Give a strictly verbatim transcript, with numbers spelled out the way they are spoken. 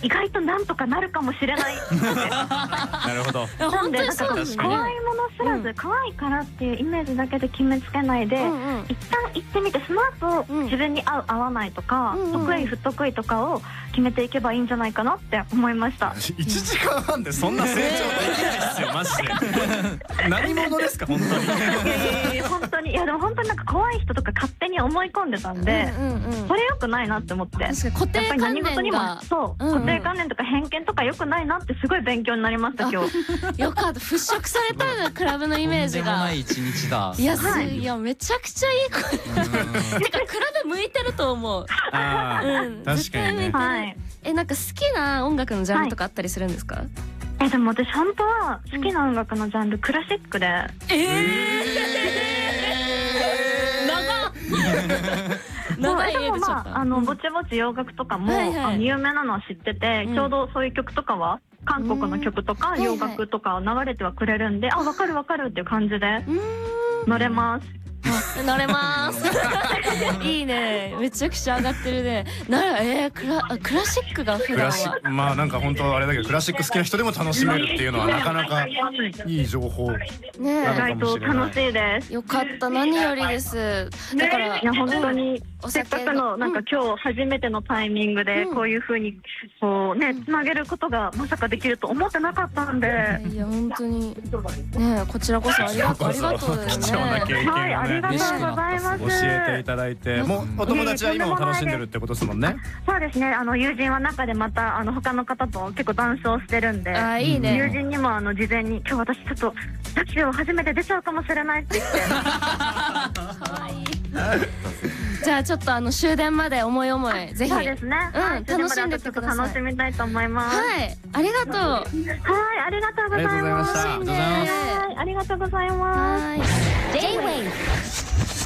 意外となんとかなるかもしれない。 なるほど。 なんでなんか怖いもの知らず、可愛いからっていうイメージだけで決めつけないで、一旦行ってみて、その後自分に合う合わないとか、得意不得意とかを決めていけばいいんじゃないかなって思いました。 いちじかんはんでそんな成長できないですよ、マジで。何者ですか本当に。いやいやいや本当に、いやでも本当になんか怖い人とか勝手に思い込んでたんで、それ良くないなって思って。 確かに固定観念が、 そう固定観念とか偏見とか良くないなってすごい勉強になりました今日。 よかった、払拭されたんだ、クラブのイメージが。 とんでもない一日だ。 いや、いやめちゃくちゃいい子。てかクラブ向いてると思う。 ああ、確かにね。 え、なんか好きな音楽のジャンルとかあったりするんですか？ え、でも私本当は好きな音楽のジャンルクラシックで。 ええ。長い。 でもまああのぼちぼち洋楽とかも有名なのは知ってて、ちょうどそういう曲とかは韓国の曲とか洋楽とか流れてはくれるんで、あ、分かる分かるっていう感じで乗れます。 乗れます。いいね、めちゃくちゃ上がってるね。なら、えー、クラクラシックが普段は。 まあなんか本当あれだけど、クラシック好きな人でも楽しめるっていうのはなかなかいい情報なのかもしれない。 意外と楽しいです。 よかった、何よりです。だから、 いや本当にせっかくのなんか今日初めてのタイミングでこういう風にこうねつなげることがまさかできると思ってなかったんで。 いや本当にね、こちらこそありがとう、ありがとうですね。 はい、ありがとうございます。 教えていただいて、もうお友達は今も楽しんでるってことですもんね。 そうですね、あの友人は中でまたあの他の方と結構談笑してるんで、 あ、いいね。 友人にもあの事前に今日私ちょっとラジオ初めて出ちゃうかもしれないって言って。 可愛い。じゃあちょっとあの終電まで思い思いぜひ、 そうですね、 うん楽しんでってください。 楽しみたいと思います。 はい、ありがとう。はい、 ありがとうございます。 楽しんで。 ありがとうございます。 はい。J-Wave